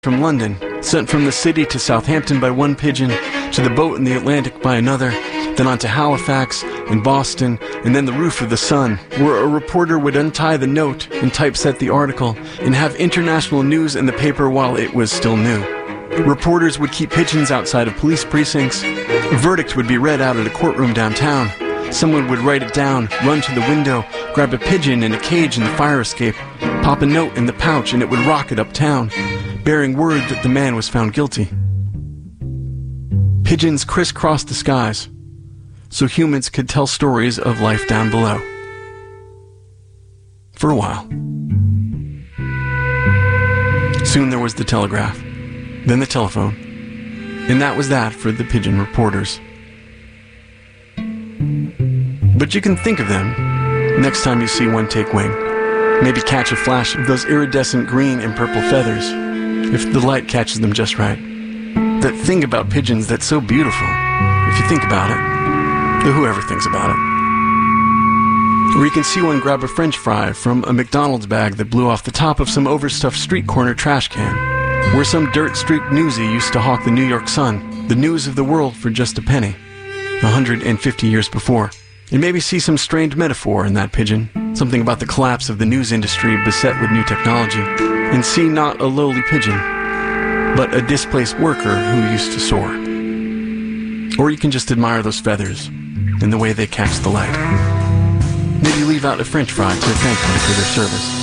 from London, sent from the city to Southampton by one pigeon, to the boat in the Atlantic by another, then on to Halifax and Boston, and then the roof of the Sun, where a reporter would untie the note and typeset the article, and have international news in the paper while it was still new. Reporters would keep pigeons outside of police precincts. A verdict would be read out at a courtroom downtown. Someone would write it down, run to the window, grab a pigeon in a cage in the fire escape, pop a note in the pouch, and it would rocket uptown, bearing word that the man was found guilty. Pigeons crisscrossed the skies, so humans could tell stories of life down below. For a while. Soon there was the telegraph, then the telephone, and that was that for the pigeon reporters. But you can think of them next time you see one take wing. Maybe catch a flash of those iridescent green and purple feathers, if the light catches them just right. That thing about pigeons that's so beautiful, if you think about it. Though whoever thinks about it. Or you can see one grab a French fry from a McDonald's bag that blew off the top of some overstuffed street corner trash can, where some dirt-streaked newsie used to hawk the New York Sun, the news of the world for just a penny, 150 years before. And maybe see some strained metaphor in that pigeon, something about the collapse of the news industry beset with new technology, and see not a lowly pigeon, but a displaced worker who used to soar. Or you can just admire those feathers and the way they catch the light. Maybe leave out a French fry to thank them for their service.